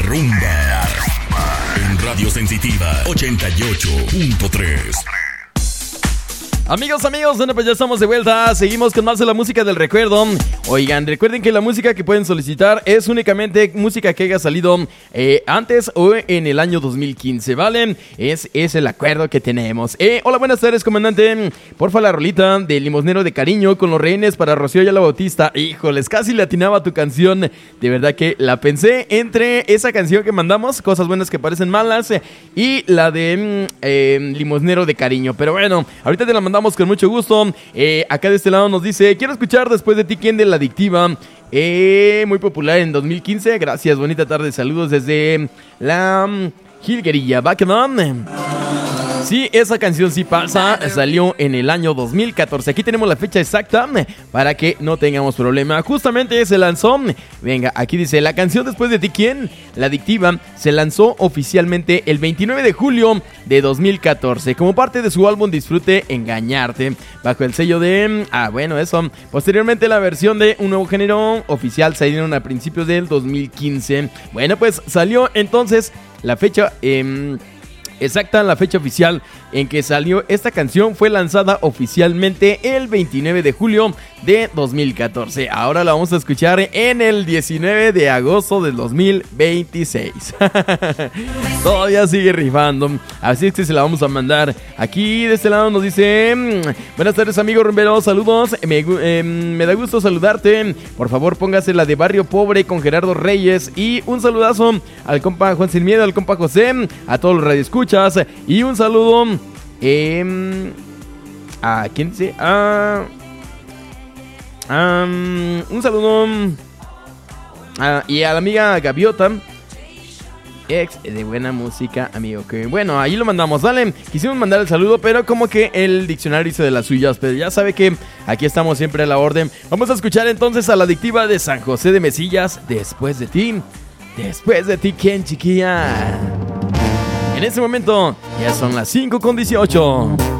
rumba. En Radio Sensitiva 88.3. Amigos, bueno, pues ya estamos de vuelta. Seguimos con más de la música del recuerdo. Oigan, recuerden que la música que pueden solicitar es únicamente música que haya salido antes o en el año 2015, ¿vale? Es el acuerdo que tenemos. Hola, buenas tardes, comandante. Porfa, la rolita de Limosnero de Cariño con los rehenes para Rocío Ayala Bautista. Híjoles, casi le atinaba tu canción. De verdad que la pensé entre esa canción que mandamos, Cosas Buenas que Parecen Malas, y la de Limosnero de Cariño. Pero bueno, ahorita te la mandamos con mucho gusto. Acá de este lado nos dice: quiero escuchar Después de ti, ¿quién de La Adictiva? Muy popular en 2015. Gracias, bonita tarde, saludos desde la Jilguerilla. Backman. Sí, esa canción sí pasa, salió en el año 2014. Aquí tenemos la fecha exacta para que no tengamos problema. Justamente se lanzó, venga, aquí dice: la canción Después de ti, ¿quién? La Adictiva se lanzó oficialmente el 29 de julio de 2014 como parte de su álbum Disfrute Engañarte, bajo el sello de... bueno, eso. Posteriormente la versión de Un Nuevo Género oficial salieron a principios del 2015. Bueno, pues salió entonces la fecha... exacta, la fecha oficial en que salió esta canción fue lanzada oficialmente el 29 de julio de 2014. Ahora la vamos a escuchar en el 19 de agosto del 2026. Todavía sigue rifando, así es que se la vamos a mandar. Aquí de este lado nos dice: buenas tardes, amigo rumbero, saludos, me da gusto saludarte. Por favor, póngase la de Barrio Pobre con Gerardo Reyes. Y un saludazo al compa Juan Sin Miedo, al compa José, a todos los radioescuchas. Y un saludo ¿a quién dice? Un saludo y a la amiga Gaviota, ex de Buena Música, amigo. Que bueno, ahí lo mandamos, ¿vale? Quisimos mandar el saludo, pero como que el diccionario hizo de las suyas. Pero ya sabe que aquí estamos siempre a la orden. Vamos a escuchar entonces a La Adictiva de San José de Mesillas, Después de ti. Después de ti, ¿quién, chiquilla? En este momento ya son las 5:18.